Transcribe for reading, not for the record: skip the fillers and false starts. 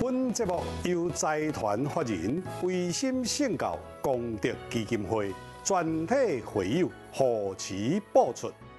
本节目由财团法人维心圣教功德基金会全体会友护持播出。